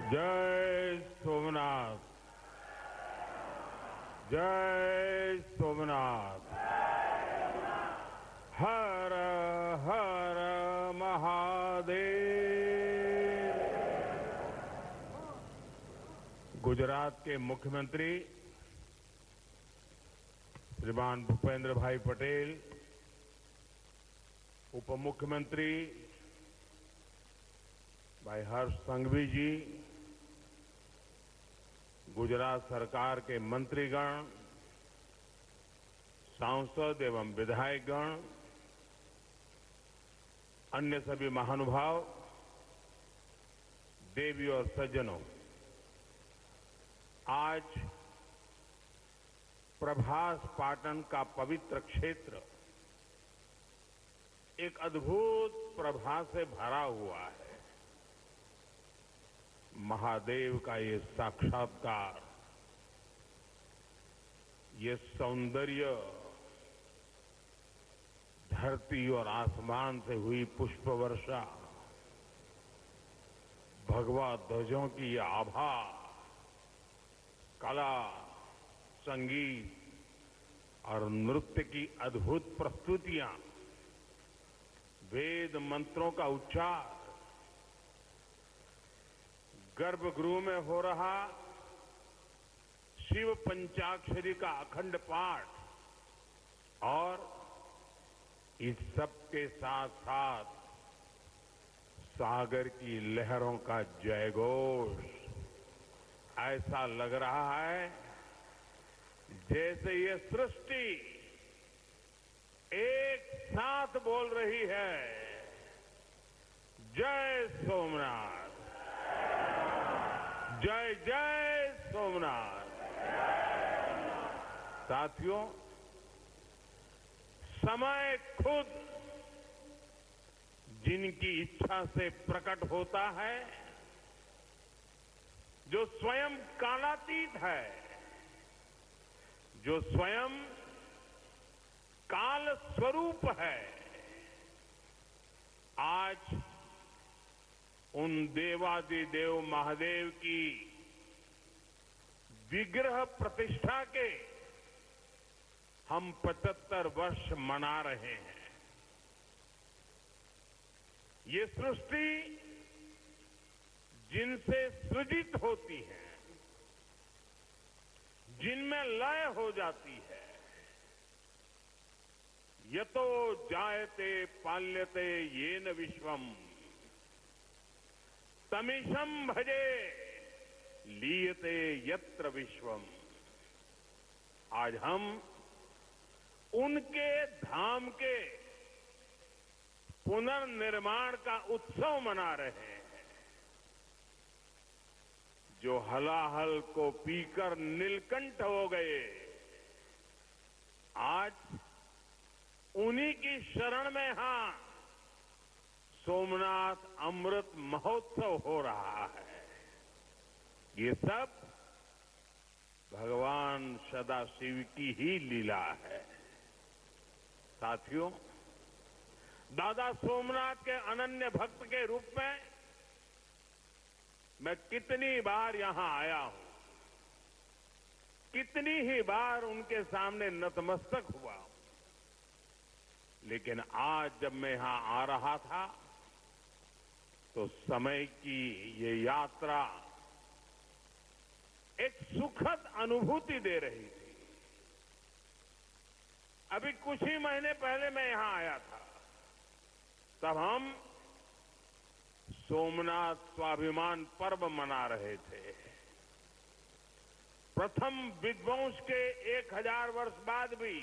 जय सोमनाथ। जय सोमनाथ। हर हर महादेव। गुजरात के मुख्यमंत्री श्रीमान भूपेंद्र भाई पटेल, उप मुख्यमंत्री भाई हर्ष संघवी जी, गुजरात सरकार के मंत्रीगण, सांसद एवं विधायकगण, अन्य सभी महानुभाव, देवी और सज्जनों, आज प्रभास पाटन का पवित्र क्षेत्र एक अद्भुत प्रभा से भरा हुआ है। महादेव का ये साक्षात्कार, ये सौंदर्य, धरती और आसमान से हुई पुष्प वर्षा, भगवा ध्वजों की ये आभा, कला, संगीत और नृत्य की अद्भुत प्रस्तुतियां, वेद मंत्रों का उच्चार, गर्भगृह में हो रहा शिव पंचाक्षरी का अखंड पाठ और इस सब के साथ साथ सागर की लहरों का जयघोष, ऐसा लग रहा है जैसे ये सृष्टि एक साथ बोल रही है, जय सोमनाथ, जय जय सोमनाथ। साथियों, समय खुद जिनकी इच्छा से प्रकट होता है, जो स्वयं कालातीत है, जो स्वयं काल स्वरूप है, आज उन देवादिदेव महादेव की विग्रह प्रतिष्ठा के हम 75 वर्ष मना रहे हैं। ये सृष्टि जिनसे सृजित होती है, जिनमें लय हो जाती है, यतो जायते पाल्यते येन विश्वम तमीशं भजे लीयते यत्र विश्वम। आज हम उनके धाम के पुनर्निर्माण का उत्सव मना रहे हैं। जो हलाहल को पीकर नीलकंठ हो गए, आज उन्हीं की शरण में यहां सोमनाथ अमृत महोत्सव हो रहा है। ये सब भगवान सदाशिव की ही लीला है। साथियों, दादा सोमनाथ के अनन्य भक्त के रूप में मैं कितनी बार यहां आया हूं, कितनी ही बार उनके सामने नतमस्तक हुआ हूं, लेकिन आज जब मैं यहां आ रहा था तो समय की ये यात्रा एक सुखद अनुभूति दे रही थी। अभी कुछ ही महीने पहले मैं यहां आया था, तब हम सोमनाथ स्वाभिमान पर्व मना रहे थे। प्रथम विध्वंस के 1000 वर्ष बाद भी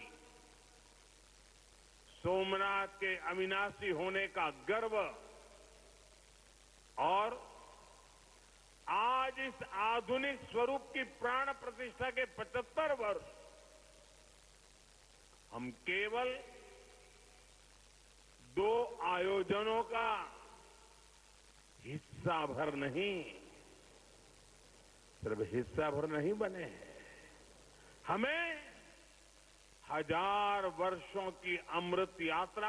सोमनाथ के अविनाशी होने का गर्व और आज इस आधुनिक स्वरूप की प्राण प्रतिष्ठा के 75 वर्ष हम केवल 2 आयोजनों का हिस्सा भर नहीं, सिर्फ हिस्सा भर नहीं बने हैं, हमें 1000 वर्षों की अमृत यात्रा